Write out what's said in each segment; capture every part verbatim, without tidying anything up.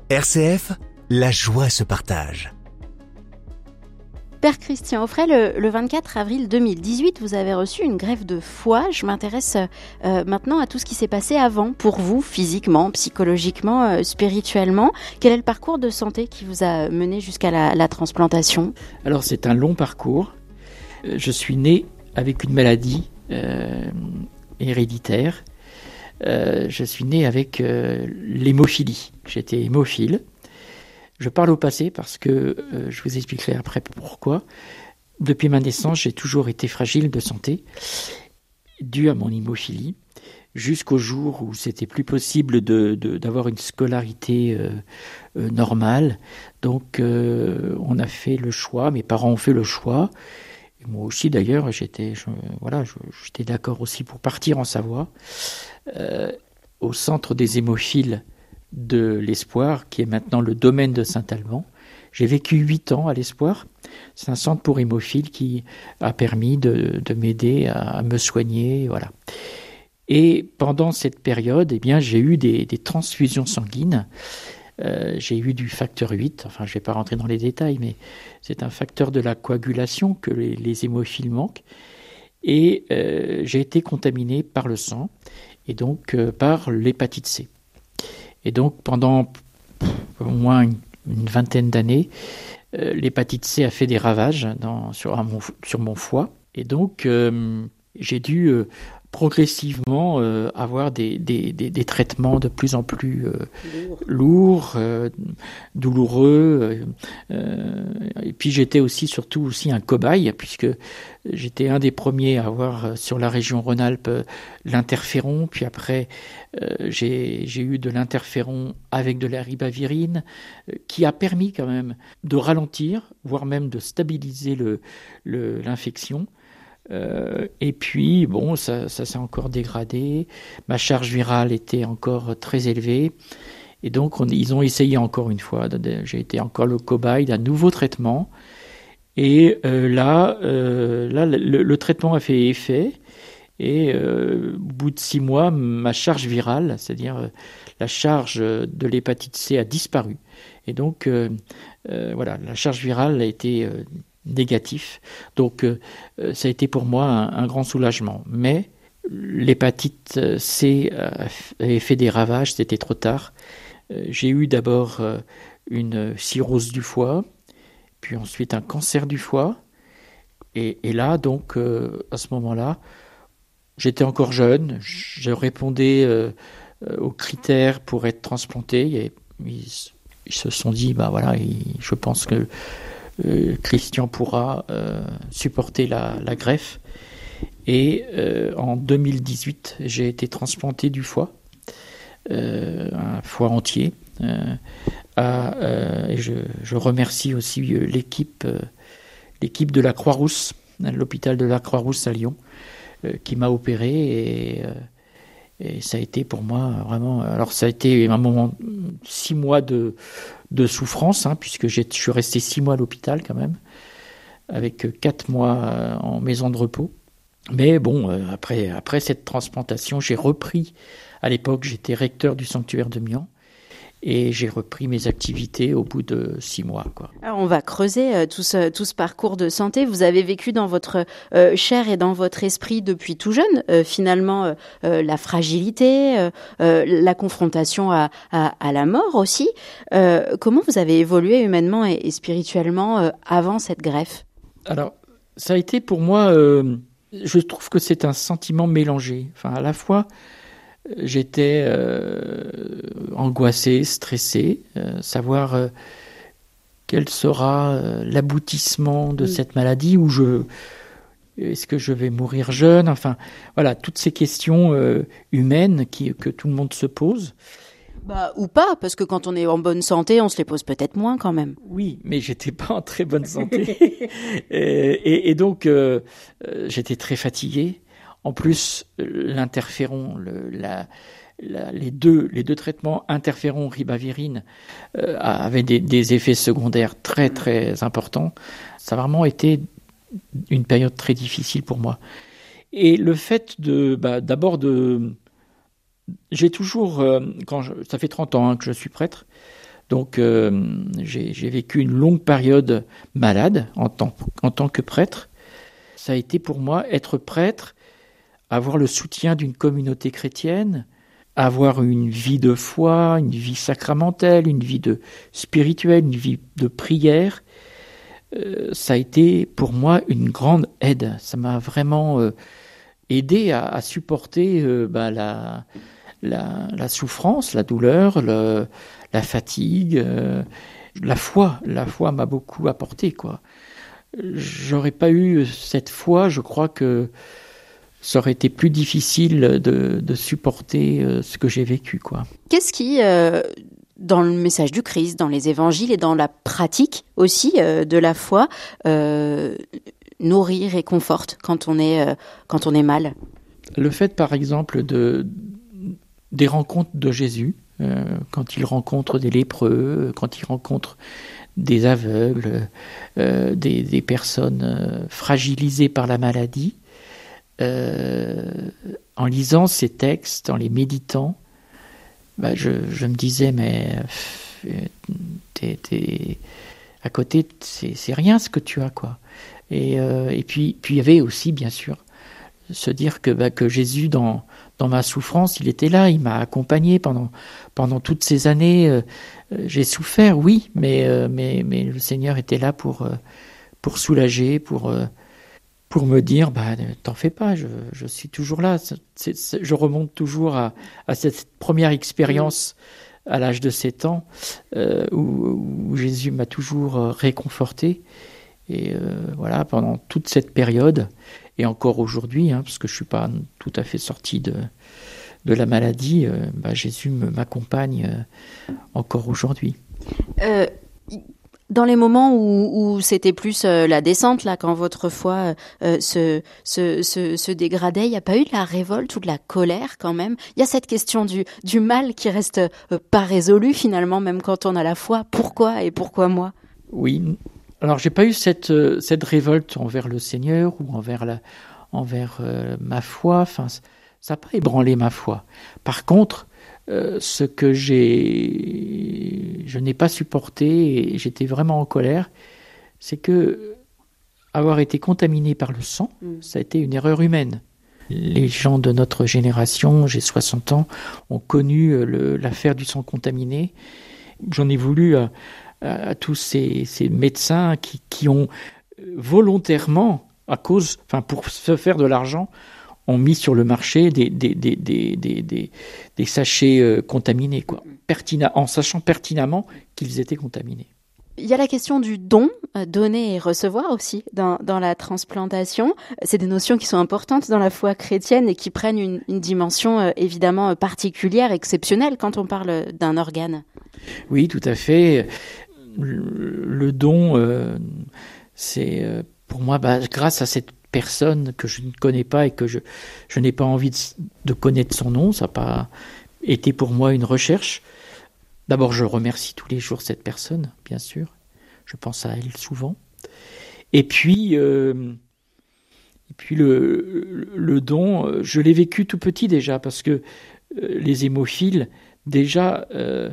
R C F, la joie se partage. Père Christian Auffray, le, le vingt-quatre avril deux mille dix-huit, vous avez reçu une greffe de foie. Je m'intéresse euh, maintenant à tout ce qui s'est passé avant, pour vous, physiquement, psychologiquement, euh, spirituellement. Quel est le parcours de santé qui vous a mené jusqu'à la, la transplantation ? Alors c'est un long parcours. Je suis né avec une maladie euh, héréditaire. Euh, je suis né avec euh, l'hémophilie. J'étais hémophile. Je parle au passé parce que euh, je vous expliquerai après pourquoi. Depuis ma naissance, j'ai toujours été fragile de santé, dû à mon hémophilie, jusqu'au jour où c'était plus possible de, de, d'avoir une scolarité euh, euh, normale. Donc, euh, on a fait le choix, mes parents ont fait le choix. Et moi aussi, d'ailleurs, j'étais, je, voilà, je, j'étais d'accord aussi pour partir en Savoie, euh, au centre des hémophiles de l'Espoir, qui est maintenant le domaine de Saint-Alban. J'ai vécu huit ans à l'Espoir. C'est un centre pour hémophiles qui a permis de, de m'aider à, à me soigner, voilà. Et pendant cette période, eh bien, j'ai eu des, des transfusions sanguines. Euh, j'ai eu du facteur huit, enfin je ne vais pas rentrer dans les détails, mais c'est un facteur de la coagulation que les, les hémophiles manquent. Et euh, j'ai été contaminé par le sang, et donc euh, par l'hépatite C. Et donc, pendant au moins une, une vingtaine d'années, euh, l'hépatite C a fait des ravages dans, sur, mon, sur mon foie. Et donc, euh, j'ai dû euh, progressivement euh, avoir des, des, des, des traitements de plus en plus euh, Lourd. lourds, euh, douloureux. Euh, et puis, j'étais aussi, surtout, aussi un cobaye, puisque j'étais un des premiers à avoir sur la région Rhône-Alpes l'interféron. Puis après, euh, j'ai, j'ai eu de l'interféron avec de la ribavirine, euh, qui a permis quand même de ralentir, voire même de stabiliser le, le, l'infection. Euh, et puis, bon, ça, ça s'est encore dégradé. Ma charge virale était encore très élevée. Et donc, on, ils ont essayé encore une fois. De, de, j'ai été encore le cobaye d'un nouveau traitement. Et euh, là, euh, là le, le traitement a fait effet. Et euh, au bout de six mois, ma charge virale, c'est-à-dire euh, la charge de l'hépatite C, a disparu. Et donc, euh, euh, voilà, la charge virale a été euh, négative. Donc, euh, ça a été pour moi un, un grand soulagement. Mais l'hépatite C avait fait des ravages, c'était trop tard. Euh, j'ai eu d'abord euh, une cirrhose du foie, puis ensuite un cancer du foie. Et, et là, donc, euh, à ce moment-là, j'étais encore jeune, je répondais euh, aux critères pour être transplanté. Et ils, ils se sont dit, ben voilà, ils, je pense que euh, Christian pourra euh, supporter la, la greffe. Et euh, en deux mille dix-huit, j'ai été transplanté du foie, euh, un foie entier. Euh, à, euh, et je, je remercie aussi l'équipe, euh, l'équipe de la Croix-Rousse, l'hôpital de la Croix-Rousse à Lyon, qui m'a opéré et, et ça a été pour moi vraiment... Alors ça a été un moment, six mois de, de souffrance, hein, puisque j'ai, je suis resté six mois à l'hôpital quand même, avec quatre mois en maison de repos. Mais bon, après, après cette transplantation, j'ai repris, à l'époque j'étais recteur du sanctuaire de Mian, et j'ai repris mes activités au bout de six mois, quoi. Alors on va creuser euh, tout, ce, tout ce parcours de santé. Vous avez vécu dans votre euh, chair et dans votre esprit depuis tout jeune, euh, finalement, euh, euh, la fragilité, euh, euh, la confrontation à, à, à la mort aussi. Euh, comment vous avez évolué humainement et, et spirituellement euh, avant cette greffe ? Alors, ça a été pour moi... Euh, je trouve que c'est un sentiment mélangé. Enfin, à la fois... J'étais euh, angoissé, stressé, euh, savoir euh, quel sera euh, l'aboutissement de mmh. cette maladie, ou je, est-ce que je vais mourir jeune, enfin voilà, toutes ces questions euh, humaines qui, que tout le monde se pose. Bah, ou pas, parce que quand on est en bonne santé, on se les pose peut-être moins quand même. Oui, mais j'étais pas en très bonne santé. et, et, et donc, euh, euh, j'étais très fatigué. En plus, l'interféron, le, la, la, les, deux, les deux traitements interféron-ribavirine euh, avaient des, des effets secondaires très très importants. Ça a vraiment été une période très difficile pour moi. Et le fait de, bah, d'abord de... J'ai toujours, euh, quand je, ça fait trente ans hein, que je suis prêtre, Donc euh, j'ai, j'ai vécu une longue période malade en tant, en tant que prêtre. Ça a été pour moi être prêtre, avoir le soutien d'une communauté chrétienne, avoir une vie de foi, une vie sacramentelle, une vie de spirituelle, une vie de prière. Euh, ça a été pour moi une grande aide. Ça m'a vraiment euh, aidé à, à supporter euh, bah, la, la, la souffrance, la douleur, le, la fatigue, euh, la foi. La foi m'a beaucoup apporté, quoi. J'aurais pas eu cette foi, je crois que ça aurait été plus difficile de, de supporter euh, ce que j'ai vécu, quoi. Qu'est-ce qui, euh, dans le message du Christ, dans les évangiles et dans la pratique aussi euh, de la foi, euh, nourrit, réconforte quand on est, euh, quand on est mal? Le fait, par exemple, de, des rencontres de Jésus, euh, quand il rencontre des lépreux, quand il rencontre des aveugles, euh, des, des personnes euh, fragilisées par la maladie, euh, en lisant ces textes, en les méditant, bah je, je me disais, mais t'es, t'es, à côté, c'est, c'est rien ce que tu as, quoi. Et, euh, et puis, puis il y avait aussi, bien sûr, se dire que, bah, que Jésus, dans, dans ma souffrance, il était là, il m'a accompagné pendant, pendant toutes ces années. Euh, j'ai souffert, oui, mais, euh, mais, mais le Seigneur était là pour, euh, pour soulager, pour, euh, pour me dire, bah, t'en fais pas, je, je suis toujours là. C'est, c'est, je remonte toujours à, à cette première expérience à l'âge de sept ans, euh, où, où Jésus m'a toujours réconforté. Et euh, voilà, pendant toute cette période, et encore aujourd'hui, hein, parce que je ne suis pas tout à fait sorti de, de la maladie, euh, bah, Jésus me, m'accompagne euh, encore aujourd'hui. Euh, dans les moments où, où c'était plus euh, la descente, là, quand votre foi euh, se, se, se, se dégradait, il n'y a pas eu de la révolte ou de la colère quand même? Il y a cette question du, du mal qui reste euh, pas résolue finalement, même quand on a la foi. Pourquoi et pourquoi moi? Oui. Alors, j'ai pas eu cette, euh, cette révolte envers le Seigneur ou envers, la, envers euh, ma foi. Enfin, ça n'a pas ébranlé ma foi. Par contre, euh, ce que j'ai, je n'ai pas supporté et j'étais vraiment en colère, c'est que avoir été contaminé par le sang, mmh. ça a été une erreur humaine. Les gens de notre génération, j'ai soixante ans, ont connu le, l'affaire du sang contaminé. J'en ai voulu à, à tous ces, ces médecins qui, qui ont volontairement, à cause, enfin pour se faire de l'argent, ont mis sur le marché des, des, des, des, des, des, des sachets euh, contaminés, quoi, Pertina, en sachant pertinemment qu'ils étaient contaminés. Il y a la question du don, donner et recevoir aussi dans, dans la transplantation. C'est des notions qui sont importantes dans la foi chrétienne et qui prennent une, une dimension euh, évidemment particulière, exceptionnelle quand on parle d'un organe. Oui, tout à fait. Le, le don, euh, c'est euh, pour moi, bah, grâce à cette personne que je ne connais pas et que je, je n'ai pas envie de, de connaître son nom, ça n'a pas été pour moi une recherche. D'abord, je remercie tous les jours cette personne, bien sûr. Je pense à elle souvent. Et puis, euh, et puis le, le don, je l'ai vécu tout petit déjà, parce que euh, les hémophiles, déjà, euh,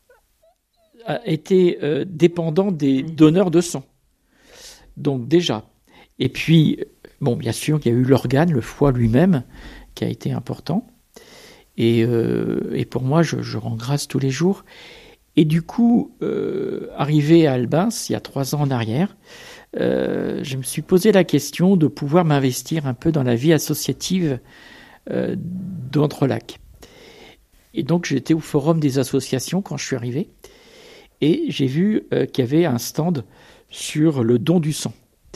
étaient euh, dépendants des donneurs de sang. Donc déjà. Et puis, bon, bien sûr, il y a eu l'organe, le foie lui-même, qui a été important. Et, euh, et pour moi, je, je rends grâce tous les jours. Et du coup, euh, arrivé à Albins, il y a trois ans en arrière, euh, je me suis posé la question de pouvoir m'investir un peu dans la vie associative euh, d'Entrelacs. Et donc, j'étais au forum des associations quand je suis arrivé. Et j'ai vu euh, qu'il y avait un stand sur le don du sang.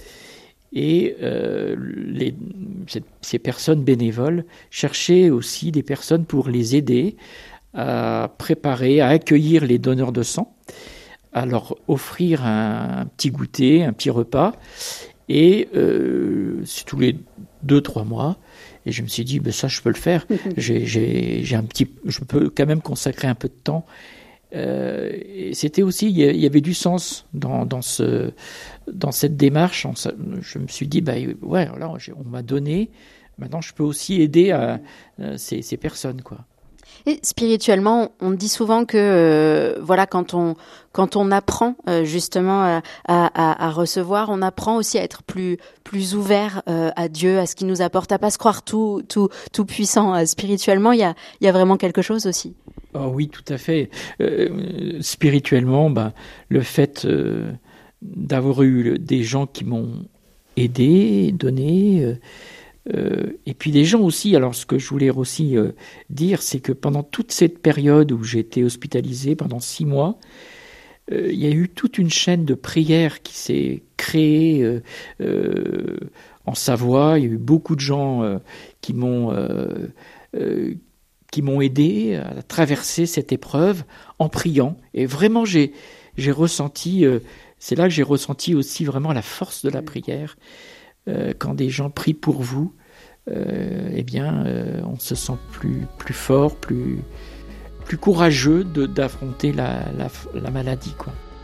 Et euh, les, ces personnes bénévoles cherchaient aussi des personnes pour les aider à préparer, à accueillir les donneurs de sang, à leur offrir un, un petit goûter, un petit repas. Et euh, c'est tous les deux, trois mois. Et je me suis dit, ben ça, je peux le faire. j'ai, j'ai, j'ai un petit, je peux quand même consacrer un peu de temps. Euh, et c'était aussi, il y avait du sens dans, dans, ce, dans cette démarche. On, je me suis dit, bah, ouais, là, on m'a donné, maintenant je peux aussi aider à, à ces, ces personnes, quoi. Et spirituellement, on dit souvent que euh, voilà, quand on quand on apprend euh, justement à, à, à recevoir, on apprend aussi à être plus plus ouvert euh, à Dieu, à ce qu'il nous apporte, à pas se croire tout tout tout puissant. Euh, spirituellement, il y a il y a vraiment quelque chose aussi. Oh oui, tout à fait. Euh, spirituellement, ben, le fait euh, d'avoir eu des gens qui m'ont aidé, donné. Euh, Euh, et puis les gens aussi, alors ce que je voulais aussi euh, dire, c'est que pendant toute cette période où j'ai été hospitalisé, pendant six mois, euh, il y a eu toute une chaîne de prières qui s'est créée euh, euh, en Savoie. Il y a eu beaucoup de gens euh, qui m'ont euh, euh, qui m'ont aidé à traverser cette épreuve en priant. Et vraiment, j'ai j'ai ressenti, euh, c'est là que j'ai ressenti aussi vraiment la force de la prière. Euh, quand des gens prient pour vous, euh, eh bien, euh, on se sent plus, plus fort, plus, plus courageux de, d'affronter la, la, la maladie, quoi.